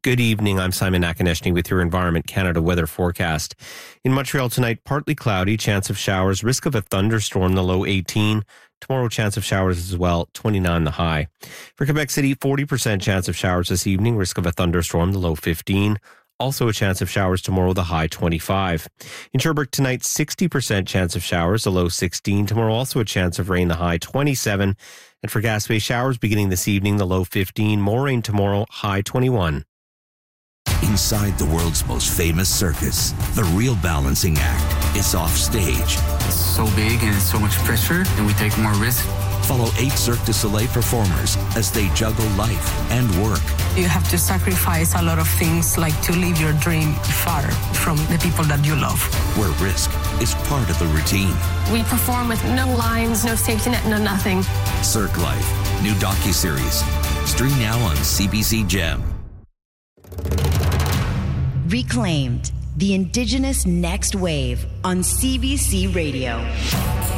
Good evening. I'm Simon Nakonechny with your Environment Canada weather forecast. In Montreal tonight, partly cloudy, chance of showers, risk of a thunderstorm, the low 18. Tomorrow, chance of showers as well, 29 the high. For Quebec City, 40% chance of showers this evening, risk of a thunderstorm, the low 15. Also a chance of showers tomorrow, the high 25. In Sherbrooke tonight, 60% chance of showers, the low 16. Tomorrow, also a chance of rain, the high 27. And for Gaspé, showers beginning this evening, the low 15. More rain tomorrow, high 21. Inside the world's most famous circus, the Real Balancing Act is off stage. It's so big and it's so much pressure, and we take more risk. Follow 8 Cirque du Soleil performers as they juggle life and work. You have to sacrifice a lot of things, like to live your dream far from the people that you love. Where risk is Part of the routine. We perform with no lines, no safety net, no nothing. Cirque Life, new docuseries. Stream now on CBC Gem. Reclaimed, the Indigenous Next Wave on CBC Radio.